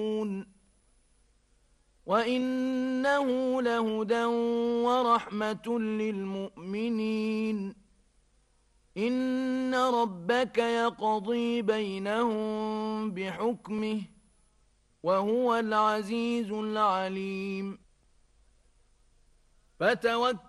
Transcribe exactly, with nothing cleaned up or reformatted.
وإنه لهدى ورحمة للمؤمنين. إن ربك يقضي بينهم بحكمه وهو العزيز العليم. فتوكل